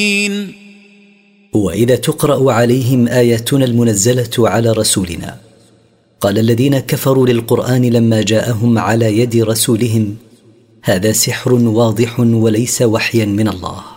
وإذا تقرأ عليهم آياتنا المنزلة على رسولنا قال الذين كفروا للقرآن لما جاءهم على يد رسولهم: هذا سحر واضح وليس وحيا من الله.